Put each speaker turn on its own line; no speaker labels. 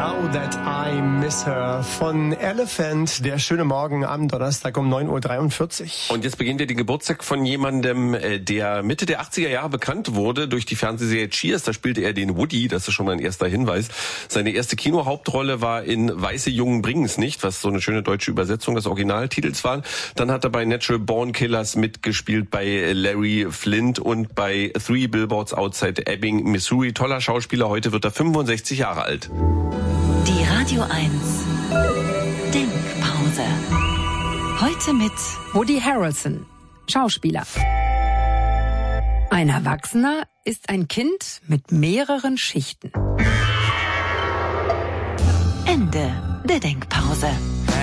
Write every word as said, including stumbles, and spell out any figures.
Now That I Miss Her von Elephant. Der schöne Morgen am Donnerstag um neun Uhr dreiundvierzig.
Und jetzt beginnt ja die Geburtstag von jemandem, der Mitte der achtziger Jahre bekannt wurde durch die Fernsehserie Cheers. Da spielte er den Woody, das ist schon mal ein erster Hinweis. Seine erste Kinohauptrolle war in Weiße Jungen bringen's nicht, was so eine schöne deutsche Übersetzung des Originaltitels war. Dann hat er bei Natural Born Killers mitgespielt, bei Larry Flint und bei Three Billboards Outside Ebbing, Missouri. Toller Schauspieler, heute wird er fünfundsechzig Jahre alt.
Die Radio eins Denkpause. Heute mit
Woody Harrelson, Schauspieler. Ein Erwachsener ist ein Kind mit mehreren Schichten.
Ende der Denkpause.